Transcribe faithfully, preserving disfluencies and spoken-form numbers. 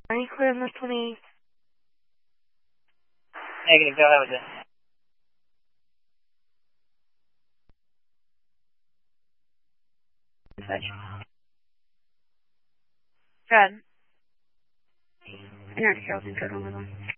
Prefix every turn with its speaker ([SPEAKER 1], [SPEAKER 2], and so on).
[SPEAKER 1] Are you clear on the twenty-eighth?
[SPEAKER 2] Negative, go ahead with it.
[SPEAKER 1] Good. Internet Charles and Code on the line.